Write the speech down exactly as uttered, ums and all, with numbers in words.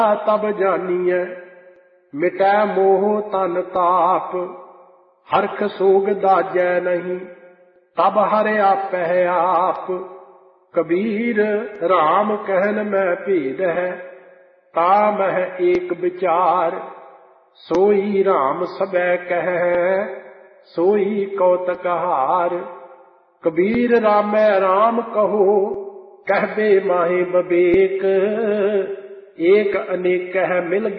तब जानिए मिटै मोह तन ताप, हरख सोग दाजै नहीं तब हरे आपै आप। कबीर राम कहन में भेद है, ता मह एक विचार, सोई राम सबै कह सोई कौतक हार। कबीर रामै राम कहो कहबे माहे बबेक, एक अनेक मिल